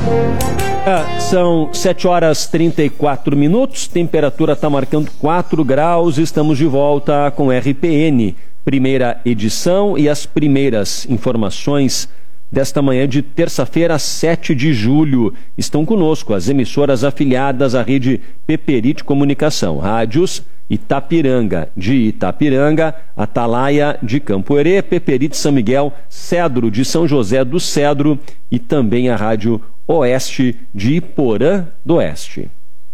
São 7h34, temperatura está marcando 4 graus, estamos de volta com RPN, primeira edição e as primeiras informações desta manhã de terça-feira, 7 de julho. Estão conosco as emissoras afiliadas à rede Peperite Comunicação, rádios Itapiranga de Itapiranga, Atalaia de Campo Herê, Peperite São Miguel, Cedro de São José do Cedro e também a rádio Oeste de Iporã do Oeste.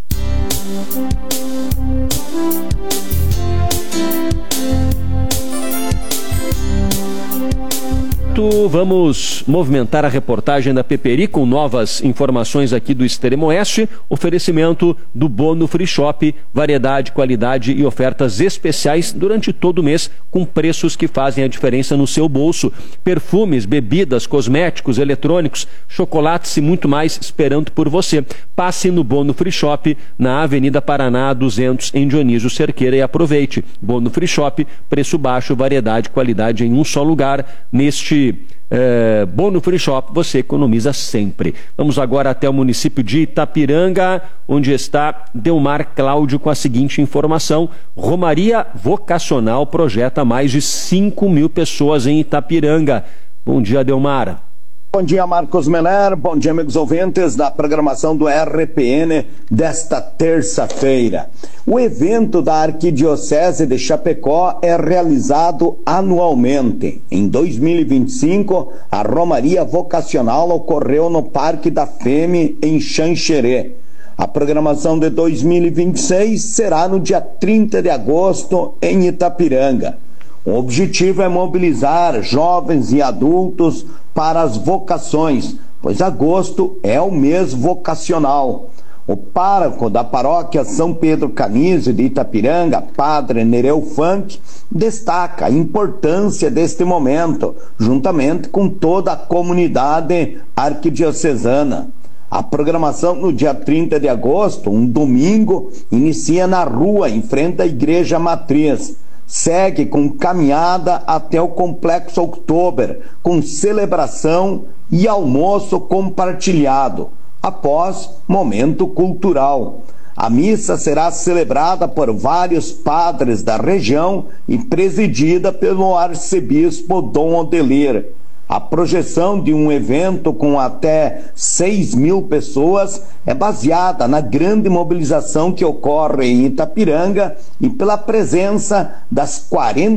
Vamos movimentar a reportagem da Peperi com novas informações aqui do Extremo Oeste. Oferecimento do Bono Free Shop, variedade, qualidade e ofertas especiais durante todo o mês, com preços que fazem a diferença no seu bolso. Perfumes, bebidas, cosméticos, eletrônicos, chocolates e muito mais esperando por você. Passe no Bono Free Shop, na Avenida Paraná 200, em Dionísio Cerqueira, e aproveite. Bono Free Shop, preço baixo, variedade, qualidade em um só lugar. Neste Bono Free Shop você economiza sempre. Vamos agora até o município de Itapiranga, onde está Delmar Cláudio com a seguinte informação: Romaria Vocacional projeta mais de 5.000 pessoas em Itapiranga. Bom dia, Delmar. Bom dia, Marcos Meller. Bom dia, amigos ouvintes da programação do RPN desta terça-feira. O evento da Arquidiocese de Chapecó é realizado anualmente. Em 2025, a Romaria Vocacional ocorreu no Parque da Feme, em Xanxerê. A programação de 2026 será no dia 30 de agosto, em Itapiranga. O objetivo é mobilizar jovens e adultos para as vocações, pois agosto é o mês vocacional. O pároco da paróquia São Pedro Canísio de Itapiranga, Padre Nereu Funk, destaca a importância deste momento, juntamente com toda a comunidade arquidiocesana. A programação no dia 30 de agosto, um domingo, inicia na rua, em frente à Igreja Matriz. Segue com caminhada até o Complexo Oktober, com celebração e almoço compartilhado, após momento cultural. A missa será celebrada por vários padres da região e presidida pelo arcebispo Dom Odelir. A projeção de um evento com até 6.000 pessoas é baseada na grande mobilização que ocorre em Itapiranga e pela presença das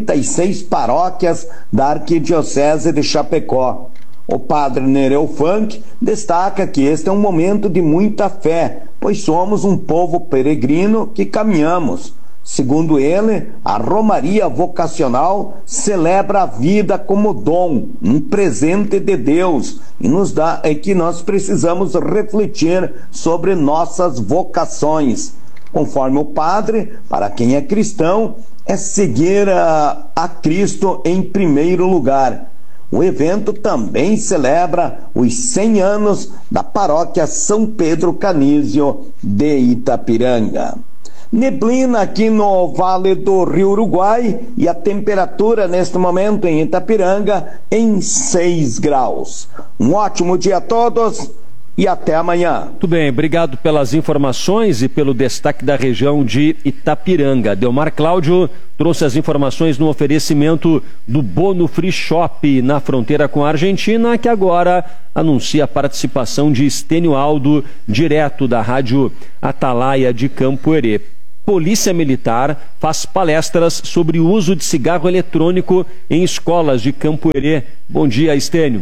46 paróquias da Arquidiocese de Chapecó. O padre Nereu Funk destaca que este é um momento de muita fé, pois somos um povo peregrino que caminhamos. Segundo ele, a Romaria Vocacional celebra a vida como dom, um presente de Deus, e nos dá que nós precisamos refletir sobre nossas vocações. Conforme o padre, para quem é cristão, é seguir a Cristo em primeiro lugar. O evento também celebra os 100 anos da paróquia São Pedro Canísio de Itapiranga. Neblina aqui no Vale do Rio Uruguai e a temperatura neste momento em Itapiranga em 6 graus. Um ótimo dia a todos e até amanhã. Muito bem, obrigado pelas informações e pelo destaque da região de Itapiranga. Delmar Cláudio trouxe as informações no oferecimento do Bono Free Shop na fronteira com a Argentina, que agora anuncia a participação de Estênio Aldo, direto da rádio Atalaia de Campo Herê. Polícia Militar faz palestras sobre o uso de cigarro eletrônico em escolas de Campo Herê. Bom dia, Estênio.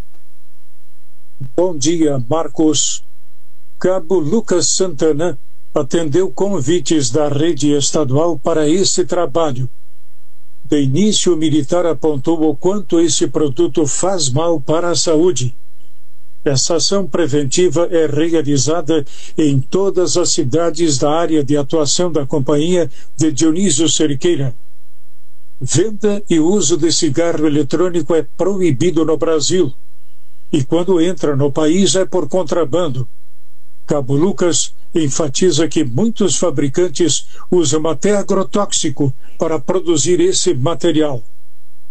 Bom dia, Marcos. Cabo Lucas Santana atendeu convites da rede estadual para esse trabalho. De início, o militar apontou o quanto esse produto faz mal para a saúde. Essa ação preventiva é realizada em todas as cidades da área de atuação da companhia de Dionísio Cerqueira. Venda e uso de cigarro eletrônico é proibido no Brasil. E quando entra no país é por contrabando. Cabo Lucas enfatiza que muitos fabricantes usam até agrotóxico para produzir esse material.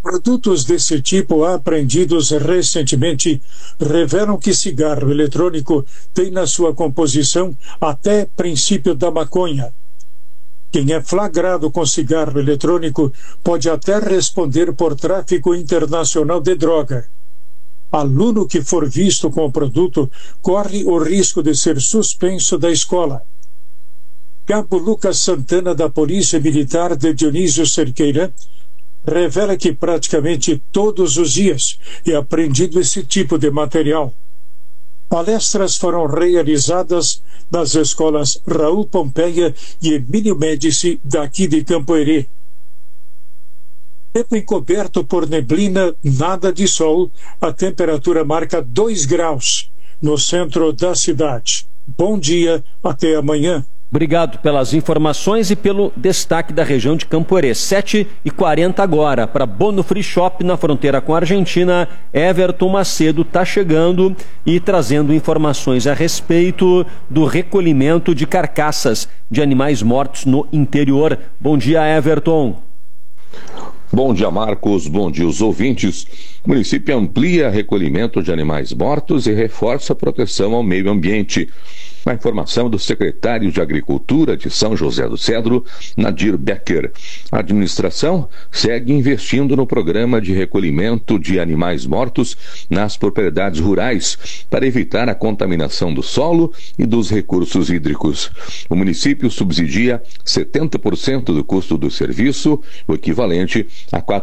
Produtos desse tipo apreendidos recentemente revelam que cigarro eletrônico tem na sua composição até princípio da maconha. Quem é flagrado com cigarro eletrônico pode até responder por tráfico internacional de droga. Aluno que for visto com o produto corre o risco de ser suspenso da escola. Cabo Lucas Santana, da Polícia Militar de Dionísio Cerqueira, revela que praticamente todos os dias é apreendido esse tipo de material. Palestras foram realizadas nas escolas Raul Pompeia e Emílio Médici, daqui de Campoerê. Tempo encoberto por neblina, nada de sol, a temperatura marca 2 graus no centro da cidade. Bom dia, até amanhã. Obrigado pelas informações e pelo destaque da região de Campoerê. 7h40 agora, para Bono Free Shop, na fronteira com a Argentina. Everton Macedo está chegando e trazendo informações a respeito do recolhimento de carcaças de animais mortos no interior. Bom dia, Everton. Bom dia, Marcos. Bom dia, os ouvintes. O município amplia recolhimento de animais mortos e reforça a proteção ao meio ambiente. A informação do secretário de Agricultura de São José do Cedro, Nadir Becker. A administração segue investindo no programa de recolhimento de animais mortos nas propriedades rurais para evitar a contaminação do solo e dos recursos hídricos. O município subsidia 70% do custo do serviço, o equivalente a R$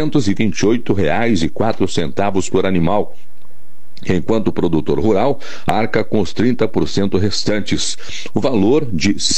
428,04 por animal, enquanto o produtor rural arca com os 30% restantes, o valor de R$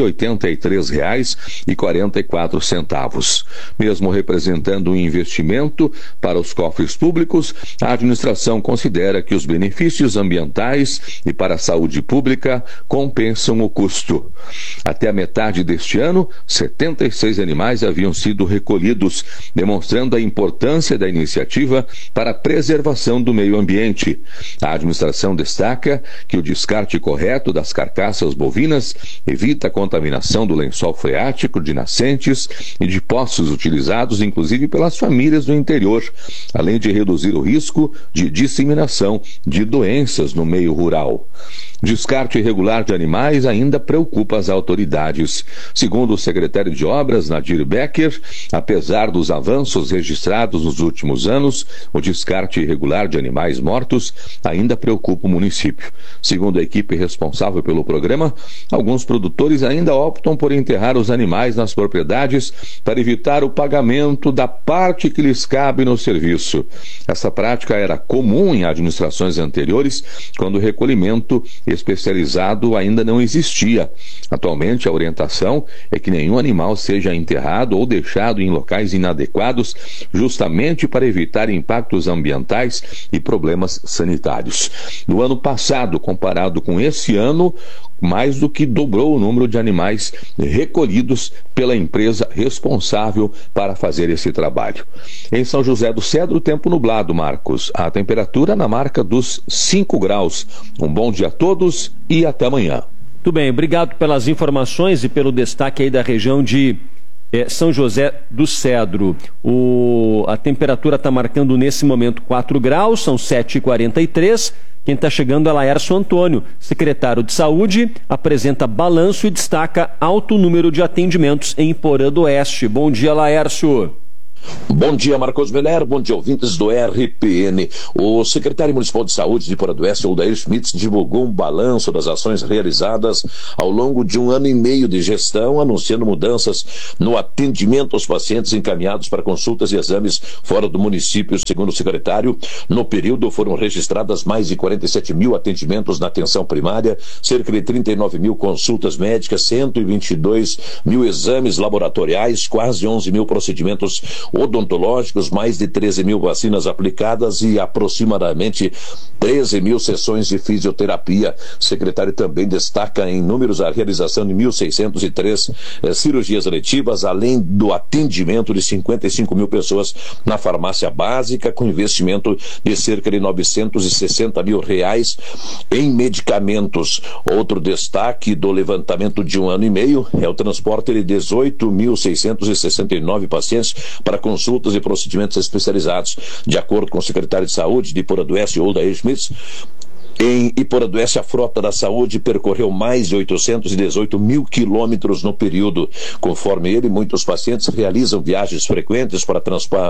183,44. Mesmo representando um investimento para os cofres públicos, a administração considera que os benefícios ambientais e para a saúde pública compensam o custo. Até a metade deste ano, 76 animais haviam sido recolhidos, demonstrando a importância da iniciativa para a preservação do meio ambiente. A administração destaca que o descarte correto das carcaças bovinas evita a contaminação do lençol freático, de nascentes e de poços utilizados inclusive pelas famílias do interior, além de reduzir o risco de disseminação de doenças no meio rural. Descarte irregular de animais ainda preocupa as autoridades. Segundo o secretário de Obras, Nadir Becker, apesar dos avanços registrados nos últimos anos, o descarte irregular de animais mortos ainda preocupa o município. Segundo a equipe responsável pelo programa, alguns produtores ainda optam por enterrar os animais nas propriedades para evitar o pagamento da parte que lhes cabe no serviço. Essa prática era comum em administrações anteriores, quando o recolhimento especializado ainda não existia. Atualmente, a orientação é que nenhum animal seja enterrado ou deixado em locais inadequados, justamente para evitar impactos ambientais e problemas sanitários. No ano passado, comparado com esse ano, mais do que dobrou o número de animais recolhidos pela empresa responsável para fazer esse trabalho. Em São José do Cedro, tempo nublado, Marcos. A temperatura na marca dos 5 graus. Um bom dia a todos e até amanhã. Muito bem, obrigado pelas informações e pelo destaque aí da região de São José do Cedro. A temperatura está marcando nesse momento 4 graus, são 7h43. Quem está chegando é Laércio Antônio, secretário de Saúde, apresenta balanço e destaca alto número de atendimentos em Porã do Oeste. Bom dia, Laércio. Bom dia, Marcos Meller, bom dia, ouvintes do RPN. O secretário municipal de saúde de Porã do Oeste, Odair Schmitz, divulgou um balanço das ações realizadas ao longo de 1 ano e meio de gestão, anunciando mudanças no atendimento aos pacientes encaminhados para consultas e exames fora do município. Segundo o secretário, no período foram registradas mais de 47 mil atendimentos na atenção primária, cerca de 39 mil consultas médicas, 122 mil exames laboratoriais, quase 11 mil procedimentos odontológicos, mais de 13 mil vacinas aplicadas e aproximadamente 13 mil sessões de fisioterapia. O secretário também destaca em números a realização de 1.603 cirurgias eletivas, além do atendimento de 55 mil pessoas na farmácia básica, com investimento de cerca de 960 mil reais em medicamentos. Outro destaque do levantamento de 1 ano e meio é o transporte de 18.669 pacientes para para consultas e procedimentos especializados. De acordo com o secretário de Saúde de Iporadoeste, Odair Schmitz, em Iporadoeste, a frota da saúde percorreu mais de 818 mil quilômetros no período. Conforme ele, muitos pacientes realizam viagens frequentes para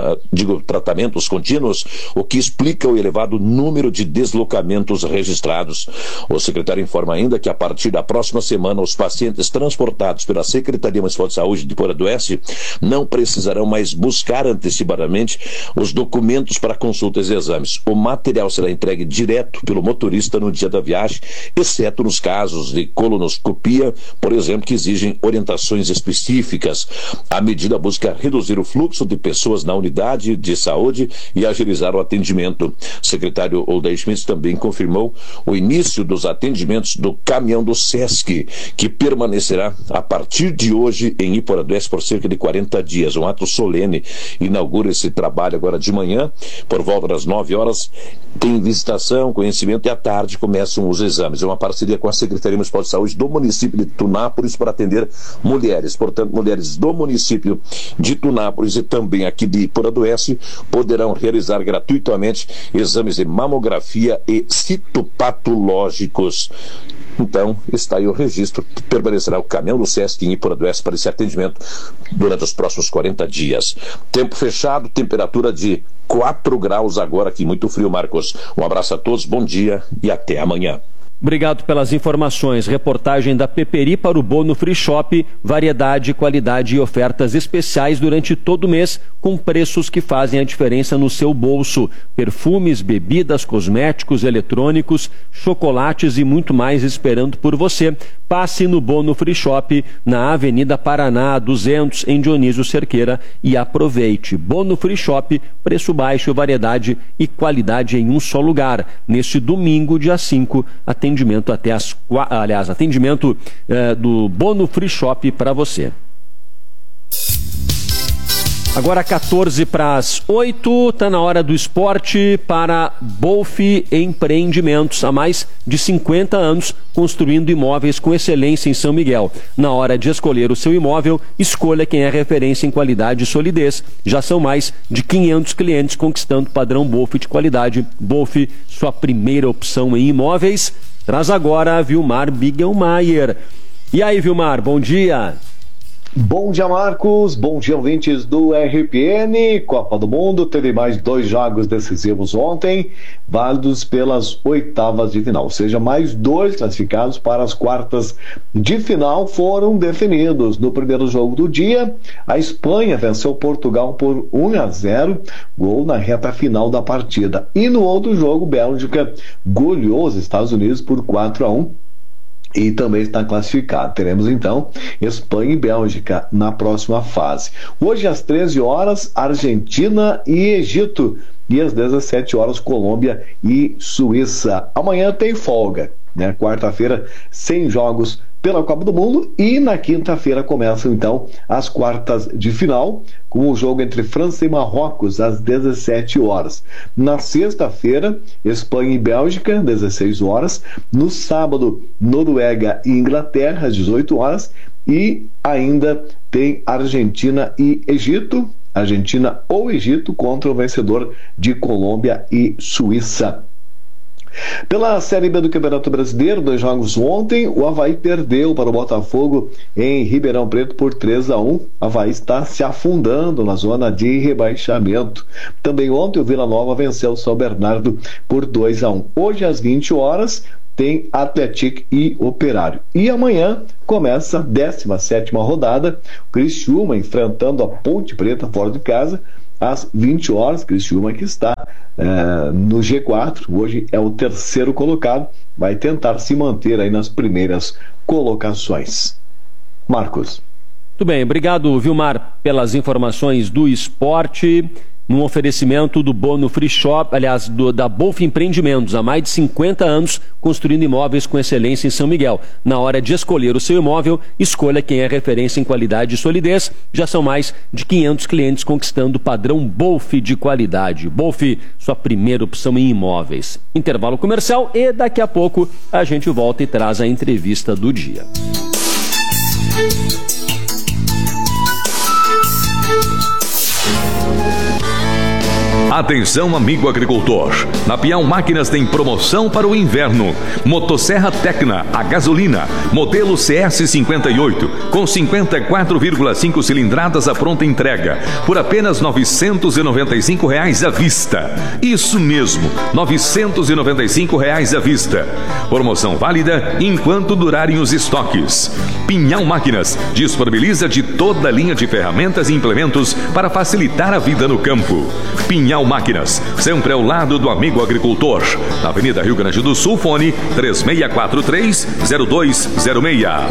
tratamentos contínuos, o que explica o elevado número de deslocamentos registrados. O secretário informa ainda que a partir da próxima semana, os pacientes transportados pela Secretaria Municipal de Saúde de Iporadoeste não precisarão mais buscar antecipadamente os documentos para consultas e exames. O material será entregue direto pelo motorista no dia da viagem, exceto nos casos de colonoscopia, por exemplo, que exigem orientações específicas. A medida busca reduzir o fluxo de pessoas na unidade de saúde e agilizar o atendimento. O secretário Odair Schmitz também confirmou o início dos atendimentos do caminhão do SESC, que permanecerá a partir de hoje em Iporadoeste por cerca de 40 dias. Um ato solene inaugura esse trabalho agora de manhã, por volta das 9 horas, tem visitação, conhecimento e à tarde começam os exames. É uma parceria com a Secretaria Municipal de Saúde do município de Tunápolis para atender mulheres. Portanto, mulheres do município de Tunápolis e também aqui de Iporadoeste poderão realizar gratuitamente exames de mamografia e citopatológicos. Então, está aí o registro. Permanecerá o caminhão do SESC em Iporadoeste para esse atendimento durante os próximos 40 dias. Tempo fechado, temperatura de 4 graus agora aqui, muito frio, Marcos. Um abraço a todos, bom dia e até amanhã. Obrigado pelas informações. Reportagem da Peperi para o Bono Free Shop. Variedade, qualidade e ofertas especiais durante todo o mês, com preços que fazem a diferença no seu bolso. Perfumes, bebidas, cosméticos, eletrônicos, chocolates e muito mais esperando por você. Passe no Bono Free Shop, na Avenida Paraná, 200, em Dionísio Cerqueira, e aproveite. Bono Free Shop, preço baixo, variedade e qualidade em um só lugar. Neste domingo, dia 5, atendimento até atendimento do Bono Free Shop para você. Agora 7:45, está na hora do esporte para Bolfi Empreendimentos. Há mais de 50 anos construindo imóveis com excelência em São Miguel. Na hora de escolher o seu imóvel, escolha quem é referência em qualidade e solidez. Já são mais de 500 clientes conquistando o padrão Bolfi de qualidade. Bolfi, sua primeira opção em imóveis. Traz agora Vilmar Bigelmaier. E aí, Vilmar, bom dia. Bom dia, Marcos. Bom dia, ouvintes do RPN. Copa do Mundo teve mais 2 jogos decisivos ontem, válidos pelas oitavas de final. Ou seja, mais 2 classificados para as quartas de final foram definidos. No primeiro jogo do dia, a Espanha venceu Portugal por 1-0, gol na reta final da partida. E no outro jogo, Bélgica goleou os Estados Unidos por 4-1. E também está classificado. Teremos então Espanha e Bélgica na próxima fase. Hoje às 13 horas, Argentina e Egito. E às 17 horas, Colômbia e Suíça. Amanhã tem folga, né? Quarta-feira, sem jogos pela Copa do Mundo. E na quinta-feira começam então as quartas de final, com o jogo entre França e Marrocos às 17 horas. Na sexta-feira, Espanha e Bélgica, 16 horas. No sábado, Noruega e Inglaterra, às 18 horas. E ainda tem Argentina e Egito. Argentina ou Egito contra o vencedor de Colômbia e Suíça. Pela Série B do Campeonato Brasileiro, 2 jogos ontem, o Avaí perdeu para o Botafogo em Ribeirão Preto por 3-1. O Avaí está se afundando na zona de rebaixamento. Também ontem o Vila Nova venceu o São Bernardo por 2-1. Hoje às 20 horas tem Atlético e Operário. E amanhã começa a 17ª rodada, o Criciúma enfrentando a Ponte Preta fora de casa, às 20 horas, Criciúma que está no G4, hoje é o 3º colocado, vai tentar se manter aí nas primeiras colocações. Marcos. Muito bem, obrigado, Vilmar, pelas informações do esporte. Num oferecimento do Bono Free Shop, aliás, da Bolfi Empreendimentos, há mais de 50 anos, construindo imóveis com excelência em São Miguel. Na hora de escolher o seu imóvel, escolha quem é referência em qualidade e solidez. Já são mais de 500 clientes conquistando o padrão Bolfi de qualidade. Bolfi, sua primeira opção em imóveis. Intervalo comercial e daqui a pouco a gente volta e traz a entrevista do dia. Atenção, amigo agricultor. Na Pinhal Máquinas tem promoção para o inverno. Motosserra Tecna, a gasolina, modelo CS58, com 54,5 cilindradas à pronta entrega, por apenas R$ 995 à vista. Isso mesmo, R$ 995 à vista. Promoção válida enquanto durarem os estoques. Pinhal Máquinas disponibiliza de toda a linha de ferramentas e implementos para facilitar a vida no campo. Pinhal Máquinas, sempre ao lado do amigo agricultor. Na Avenida Rio Grande do Sul, fone 3643-0206.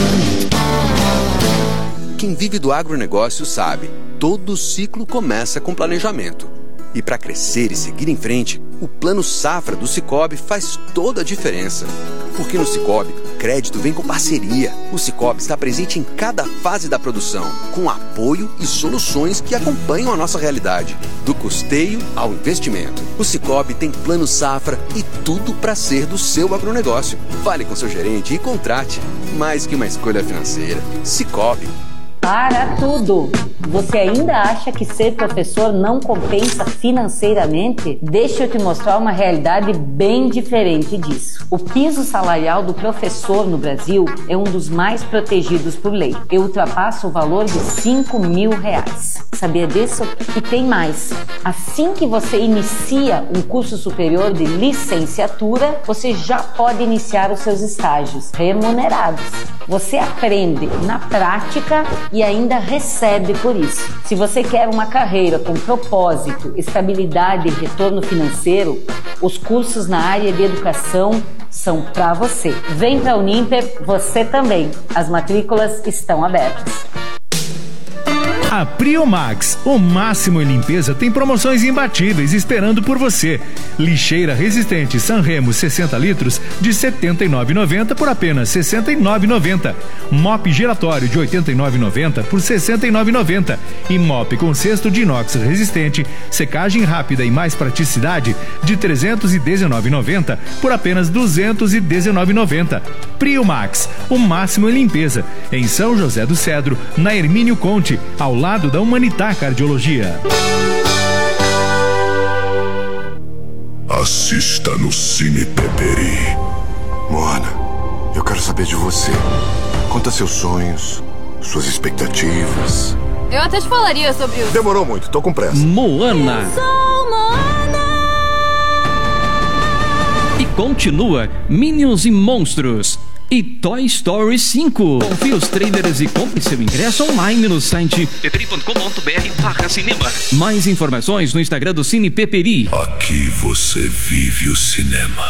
Quem vive do agronegócio sabe, todo ciclo começa com planejamento. E para crescer e seguir em frente, o Plano Safra do Sicoob faz toda a diferença. Porque no Sicoob, crédito vem com parceria. O Sicoob está presente em cada fase da produção, com apoio e soluções que acompanham a nossa realidade, do custeio ao investimento. O Sicoob tem Plano Safra e tudo para ser do seu agronegócio. Fale com seu gerente e contrate. Mais que uma escolha financeira, Sicoob. Para tudo! Você ainda acha que ser professor não compensa financeiramente? Deixa eu te mostrar uma realidade bem diferente disso. O piso salarial do professor no Brasil é um dos mais protegidos por lei. E ultrapassa o valor de R$5.000. Sabia disso? E tem mais. Assim que você inicia um curso superior de licenciatura, você já pode iniciar os seus estágios remunerados. Você aprende na prática e ainda recebe por isso. Se você quer uma carreira com propósito, estabilidade e retorno financeiro, os cursos na área de educação são para você. Vem para a Uninter, você também. As matrículas estão abertas. A Priomax, o máximo em limpeza, tem promoções imbatíveis esperando por você. Lixeira resistente Sanremo 60 litros de R$ 79,90 por apenas R$ 69,90. Mop giratório de R$ 89,90 por R$ 69,90. E mop com cesto de inox resistente, secagem rápida e mais praticidade de R$ 319,90 por apenas R$ 219,90. Priomax, o máximo em limpeza, em São José do Cedro, na Hermínio Conte, ao lado da Humanitar Cardiologia. Assista no Cine Peperi. Moana, eu quero saber de você. Conta seus sonhos, suas expectativas. Eu até te falaria sobre isso. Demorou muito, tô com pressa. Moana. Sou Moana. E continua Minions e Monstros e Toy Story 5. Confira os trailers e compre seu ingresso online no site peperi.com.br/cinema. Mais informações no Instagram do Cine Peperi. Aqui você vive o cinema.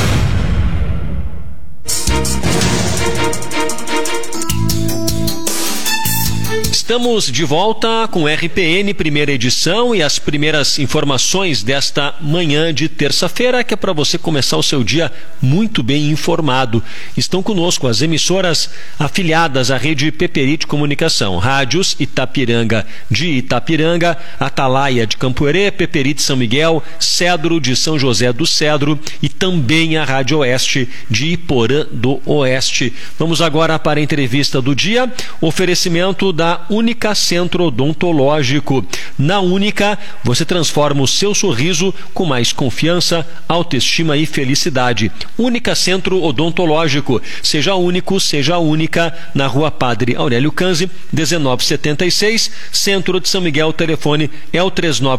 Estamos de volta com RPN, primeira edição, e as primeiras informações desta manhã de terça-feira, que é para você começar o seu dia muito bem informado. Estão conosco as emissoras afiliadas à rede Peperi de Comunicação, Rádios Itapiranga de Itapiranga, Atalaia de Campoerê, Peperi de São Miguel, Cedro de São José do Cedro e também a Rádio Oeste de Iporã do Oeste. Vamos agora para a entrevista do dia, oferecimento da Única Centro Odontológico. Na Única, você transforma o seu sorriso com mais confiança, autoestima e felicidade. Única Centro Odontológico. Seja único, seja única. Na Rua Padre Aurélio Canzi, 1976, Centro de São Miguel. O telefone é o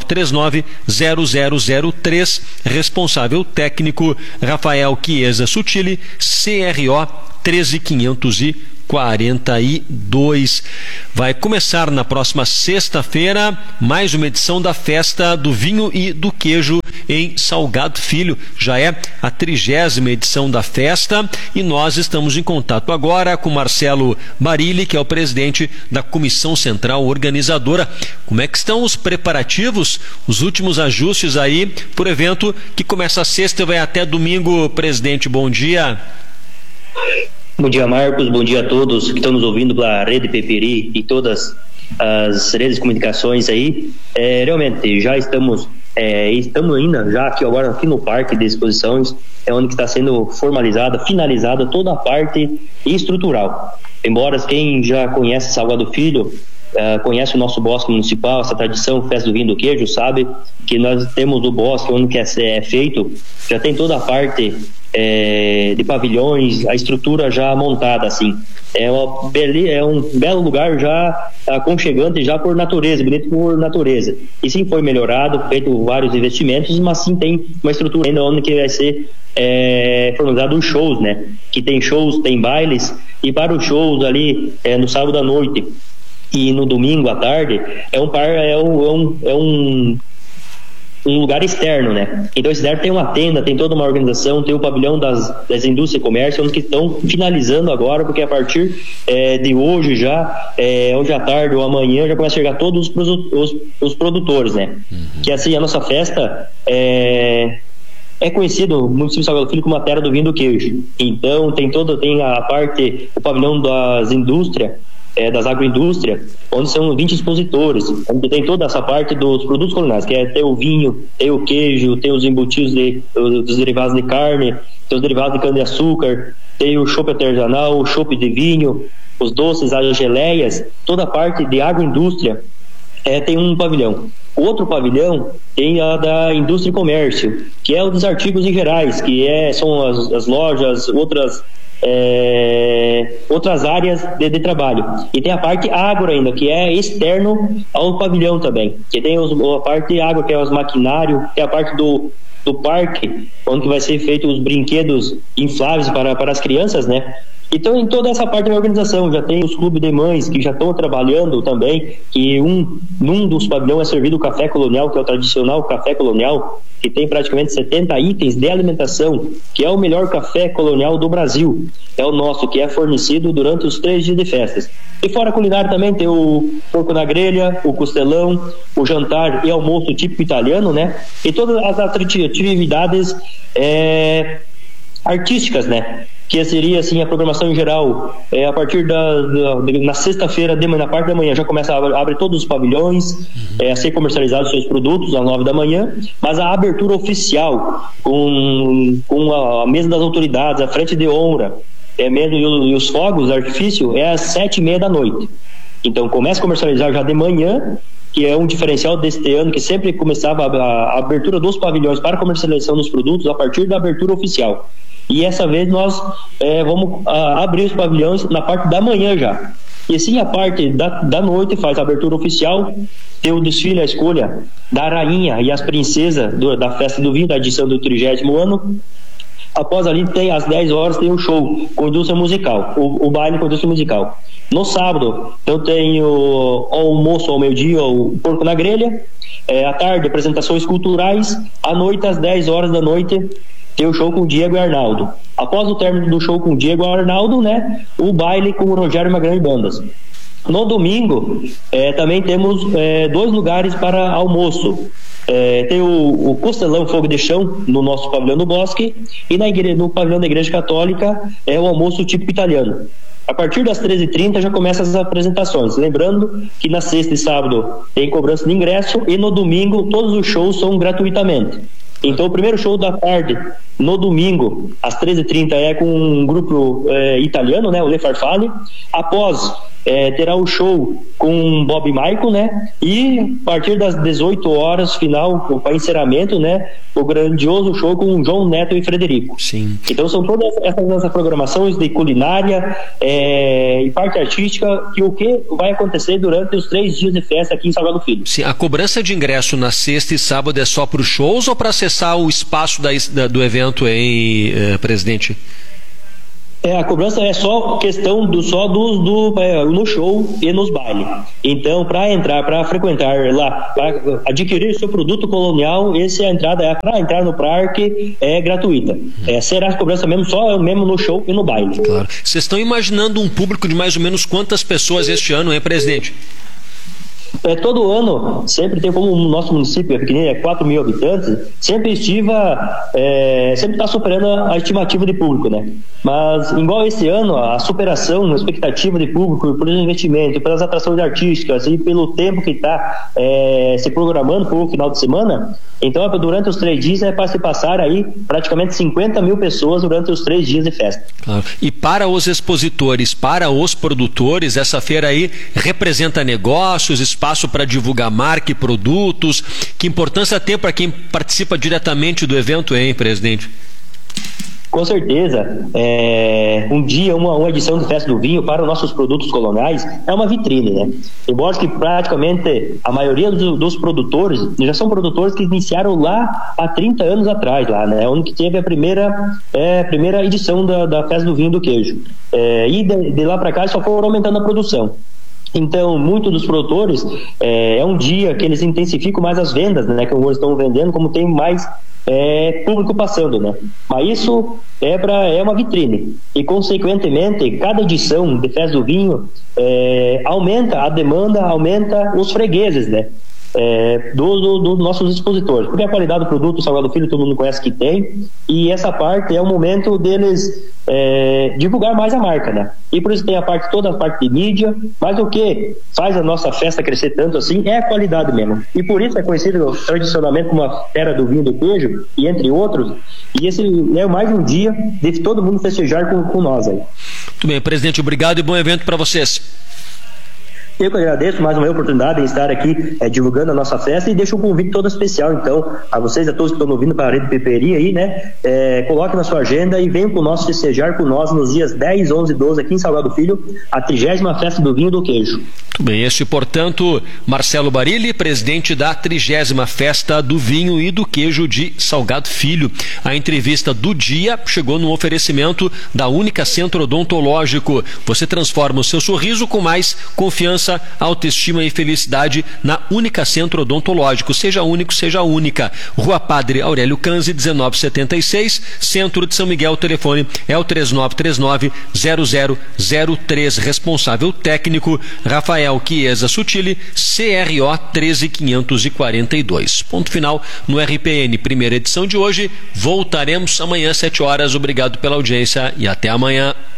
3939-0003. Responsável técnico, Rafael Chiesa Sutili, CRO 13542. Vai começar na próxima sexta-feira mais uma edição da Festa do Vinho e do Queijo em Salgado Filho. Já é a 30ª edição da festa e nós estamos em contato agora com Marcelo Barilli, que é o presidente da Comissão Central Organizadora. Como é que estão os preparativos, os últimos ajustes aí para o evento que começa sexta e vai até domingo? Presidente, bom dia. Bom dia, Marcos, bom dia a todos que estão nos ouvindo pela Rede Peperi e todas as redes de comunicações aí. Realmente, já estamos ainda, já aqui no Parque de Exposições, é onde está sendo finalizada toda a parte estrutural. Embora quem já conhece Salgado Filho conhece o nosso bosque municipal, essa tradição, Festa do Vinho do Queijo, sabe que nós temos o bosque onde que é feito, já tem toda a parte de pavilhões, a estrutura já montada, assim. É um belo lugar já aconchegante, já por natureza, bonito por natureza. E sim, foi melhorado, feito vários investimentos, mas sim tem uma estrutura ainda onde que vai ser organizado os shows, né? Que tem shows, tem bailes, e para os shows ali no sábado à noite e no domingo à tarde um lugar externo, né? Então esse externo tem uma tenda, tem toda uma organização, tem o pavilhão das indústrias e comércio, onde que estão finalizando agora, porque a partir de hoje já, hoje à tarde ou amanhã, já começa a chegar todos os produtores, né? Que assim, a nossa festa é conhecido no município de Salgado Filho como a terra do vinho do queijo. Então tem a parte, o pavilhão das indústrias, das agroindústrias, onde são 20 expositores, onde tem toda essa parte dos produtos culinários, que tem o vinho, tem o queijo, tem os embutidos dos derivados de carne, tem os derivados de cana-de-açúcar, tem o chopp artesanal, o chopp de vinho, os doces, as geleias, toda a parte de agroindústria tem um pavilhão. O outro pavilhão tem a da indústria e comércio, que é o dos artigos em gerais, que são as lojas, outras áreas de trabalho. E tem a parte agro ainda, que é externo ao pavilhão também, que tem a parte agro, que é os maquinários, tem a parte do parque, onde vai ser feito os brinquedos infláveis para as crianças, né? Então, em toda essa parte da organização, já tem os clubes de mães que já estão trabalhando também, que num dos pavilhões é servido o café colonial, que é o tradicional café colonial, que tem praticamente 70 itens de alimentação, que é o melhor café colonial do Brasil. É o nosso, que é fornecido durante os 3 dias de festas. E fora culinária também tem o porco na grelha, o costelão, o jantar e almoço típico italiano, né? E todas as atividades artísticas, né? Que seria assim a programação em geral, a partir na sexta-feira, na parte da manhã já começa a abrir todos os pavilhões, a ser comercializados seus produtos às 9 da manhã, mas a abertura oficial com a mesa das autoridades, a frente de honra, e os fogos de artifício às 7h30 da noite. Então começa a comercializar já de manhã, que é um diferencial deste ano, que sempre começava a abertura dos pavilhões para comercialização dos produtos a partir da abertura oficial. E essa vez nós vamos abrir os pavilhões na parte da manhã já. E assim a parte da noite faz a abertura oficial, tem o desfile, a escolha da rainha e as princesas da festa do vinho, da edição do 30º ano. Após ali, às 10 horas, tem o show com indústria musical, o baile com indústria musical. No sábado, eu tenho o almoço ao meio-dia, o porco na grelha. À tarde, apresentações culturais. À noite, às 10 horas da noite, tem o show com o Diego e Arnaldo. Após o término do show com o Diego e Arnaldo, né, o baile com o Rogério Magrão e Bandas. No domingo, também temos 2 lugares para almoço. Tem o Costelão Fogo de Chão no nosso pavilhão do Bosque, e no pavilhão da Igreja Católica é o almoço típico italiano. A partir das 13h30 já começam as apresentações. Lembrando que na sexta e sábado tem cobrança de ingresso, e no domingo todos os shows são gratuitamente. Então o primeiro show da tarde, no domingo, às 13h30, é com um grupo italiano, né, o Le Farfalle. Após terá o show com Bob Michael, né? E a partir das 18 horas, final, para encerramento, né? O grandioso show com João Neto e Frederico. Sim. Então são todas essas programações de culinária e parte artística, que o que vai acontecer durante os 3 dias de festa aqui em Salgado Filho. Sim, a cobrança de ingresso na sexta e sábado é só para os shows ou para acessar o espaço do evento, hein, presidente? A cobrança é só questão no show e nos bailes. Então, para entrar, para frequentar lá, para adquirir seu produto colonial, a entrada para entrar no parque é gratuita. Será a cobrança mesmo no show e no baile. Claro. Vocês estão imaginando um público de mais ou menos quantas pessoas este ano, hein, presidente? Todo ano, sempre tem, como o nosso município é pequenininho, 4 mil habitantes, sempre está superando a estimativa de público, né? Mas, igual esse ano, a superação, a expectativa de público, pelo investimento, pelas atrações artísticas e pelo tempo que está se programando para o final de semana, então durante os 3 dias para se passar aí praticamente 50 mil pessoas durante os 3 dias de festa. Claro. E para os expositores, para os produtores, essa feira aí representa negócios, espaço para divulgar marca e produtos. Que importância tem para quem participa diretamente do evento, hein, presidente? Com certeza, um dia uma edição de Festa do Vinho para os nossos produtos coloniais é uma vitrine, né? Embora que praticamente a maioria dos produtores já são produtores que iniciaram lá há 30 anos atrás, lá, né? Onde que teve a primeira edição da Festa do Vinho e do Queijo. E de lá para cá só foram aumentando a produção. Então, muitos dos produtores, é um dia que eles intensificam mais as vendas, né? Que eles estão vendendo, como tem mais público passando, né? Mas isso é uma vitrine. E, consequentemente, cada edição de Festa do Vinho aumenta a demanda, aumenta os fregueses, né? Dos nossos expositores, porque a qualidade do produto, o Salgado Filho, todo mundo conhece que tem, e essa parte é o momento deles divulgar mais a marca, né? E por isso tem toda a parte de mídia, mas o que faz a nossa festa crescer tanto assim é a qualidade mesmo, e por isso é conhecido tradicionalmente como a Feira do Vinho e do Queijo, e entre outros, e esse é mais um dia de todo mundo festejar com nós aí. Muito bem, presidente, obrigado e bom evento para vocês. Eu que agradeço mais uma oportunidade de estar aqui divulgando a nossa festa, e deixo um convite todo especial, então, a vocês, a todos que estão ouvindo para a Rede Peperi aí, né? Coloque na sua agenda e venham com nós festejar com nós nos dias 10, 11 e 12 aqui em Salgado Filho, a 30ª Festa do Vinho e do Queijo. Muito bem, este, portanto, Marcelo Barilli, presidente da 30ª Festa do Vinho e do Queijo de Salgado Filho. A entrevista do dia chegou no oferecimento da Única Centro Odontológico. Você transforma o seu sorriso com mais confiança, autoestima e felicidade na Única Centro Odontológico. Seja único, seja única. Rua Padre Aurélio Canzi, 1976, Centro de São Miguel. O telefone é o 3939-0003. Responsável técnico, Rafael Chiesa Sutili, CRO 13542. Ponto final no RPN, primeira edição de hoje. Voltaremos amanhã às 7 horas. Obrigado pela audiência e até amanhã.